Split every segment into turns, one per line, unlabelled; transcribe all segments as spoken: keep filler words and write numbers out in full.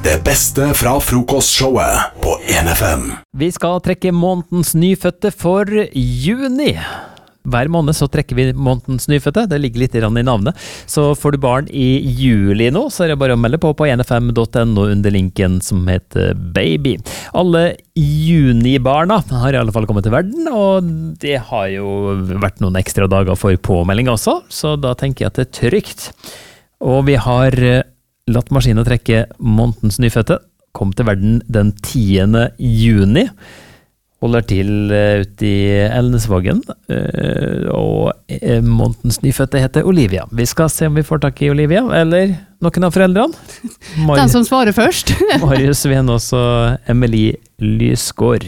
Det beste fra frokostshowet på en F M.
Vi skal trekke månedens nyfødte for juni. Hver måned så trekker vi månedens nyfødte, det ligger litt i navnet. Så får du barn i juli nå, så er det bare å melde på på en f m punktum n o under linken som heter baby. Alle junibarna har i alle fall kommet til verden, og det har jo vært noen ekstra dager for påmelding også, så da tenker jeg at det er trygt. Og vi har latt maskinen trekke månedens nyfødte, kom til verden den tiende juni, holder til ute i Elnesvågen, og månedens nyfødte heter Olivia. Vi skal se om vi får tak i Olivia, eller noen av foreldrene. Mar-
Den som svarer først.
Marius Venås og Emily Lysgård.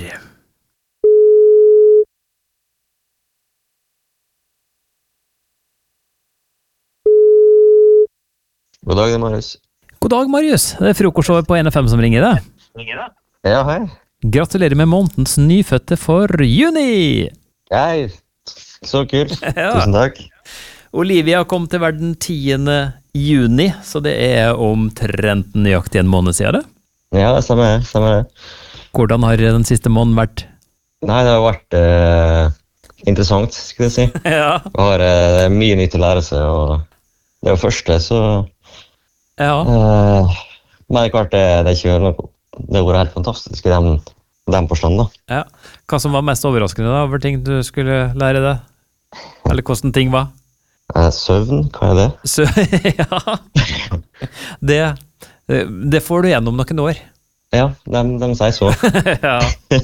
God dag, det er Marius.
God dag, Marius. Det er frokostshowet på en F M som ringer deg.
Ja, hei.
Gratulerer med månedens nyfødte for juni!
Hei, så kult.
Ja.
Tusen takk.
Olivia kom til verden tiende juni, så det er omtrent nøyaktig en måned siden det.
Ja, det stemmer, det stemmer det.
Hvordan har den siste måneden vært?
Nei, det har vært eh, interessant, skulle jeg si.
Ja.
Jeg har eh, mye nytt å lære seg, og det er jo første, så...
Ja.
Eh, men det er klart, det, det er ikke noe... Det har vært helt fantastisk i den, den forstand, da.
Ja. Hva som var mest overraskende da, over ting du skulle lære deg? Eller hvordan ting var?
Eh, søvn, hva er det?
Så, ja. Det, det får du gjennom noen år.
Ja, de, de sier så.
Ja.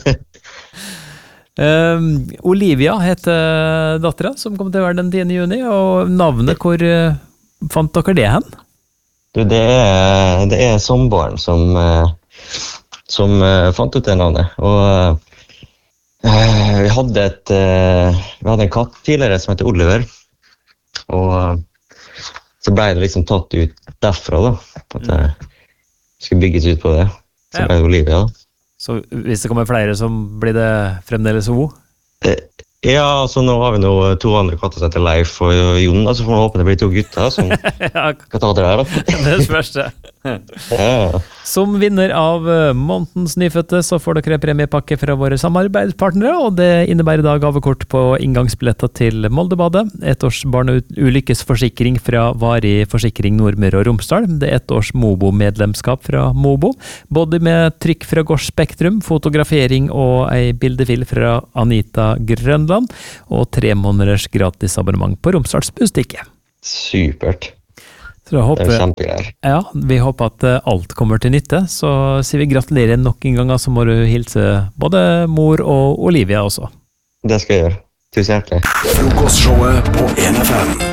Um, Olivia heter datteren som kom til verden den tiende juni, og navnet, hvor uh, fant dere det hen?
Du, det er, det er samboeren som, eh, som eh, fant ut det navnet. Og eh, vi hadde et eh, vi hadde en katt tidligere som heter Oliver. Og eh, så ble det liksom tatt ut derfra, da. At det skulle bygges ut på det. Så ble det Olivia, da.
Så hvis det kommer flere, så blir det fremdeles O?
Eh, Ja, altså nå har vi nå to andre katter som heter Leif og Jon, så får man håpe det blir to gutter som
Ja,
kan ta det der, da.
det er spørste.
Ja.
Som vinner av månedens nyfødte så får dere premiepakke fra våre samarbeidspartnere, og det innebærer da gavekort på inngangsbilletter til Moldebadet, et års barneulykkesforsikring fra Varig Forsikring Nordmøre og Romsdal, det er et års Mobo-medlemskap fra Mobo, både med trykk fra Gård Spektrum, fotografering og ei bildefil fra Anita Grønland, og tre måneders gratis abonnement på Romsdals Bustikke.
Supert.
Så da håper,
det er kjempegreier.
Ja, vi håper at alt kommer til nytte, så sier vi gratulerer nok en gang, så må du hilse både mor og Olivia også.
Det skal jeg gjøre. Tusen hjertelig.
Frokostshowet på en F M.